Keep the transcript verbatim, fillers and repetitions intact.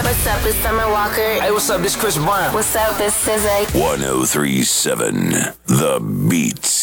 What's up, it's Summer Walker. Hey, what's up, this Chris Brown. What's up, this S Z A. one oh three point seven The Beat.